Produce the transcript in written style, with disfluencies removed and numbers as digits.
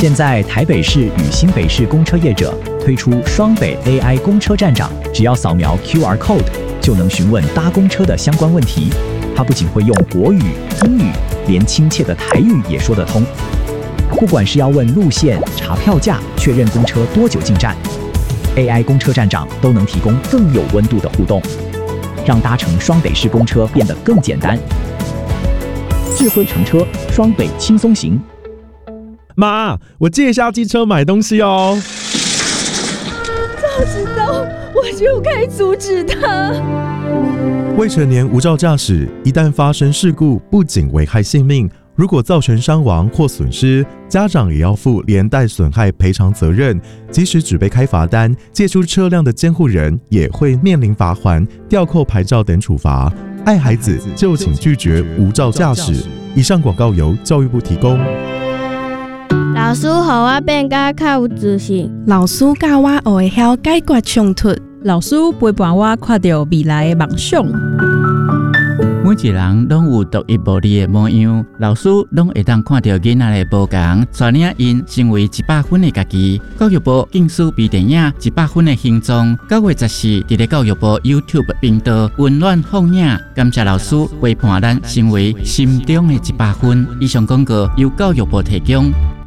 现在台北市与新北市公车业者推出双北 AI 公车站长，只要扫描 QR code 就能询问搭公车的相关问题。它不仅会用国语、英语，连亲切的台语也说得通。不管是要问路线、查票价、确认公车多久进站，AI 公车站长都能提供更有温度的互动，让搭乘双北市公车变得更简单。智慧乘车，双北轻松行。 妈，我借一下机车买东西哦。 早知道我就该阻止他。 未成年无照驾驶，一旦发生事故，不仅危害性命，如果造成伤亡或损失，家长也要负连带损害赔偿责任。即使只被开罚单，借出车辆的监护人也会面临罚锾、吊扣牌照等处罚。爱孩子就请拒绝无照驾驶。以上广告由教育部提供。 老师，让我变甲较有自信。 老师教我学会晓解决冲突。 老师陪伴我看到未来的梦想。 每一人拢有独一无二的模样，老师拢会当看到囡仔的不同，带领因成为100分的家己。教育部竞选微电影100分的形状，9月14日在教育部 YouTube 频道温暖放映。感谢老师陪伴咱成为心中的100分。以上广告由教育部提供。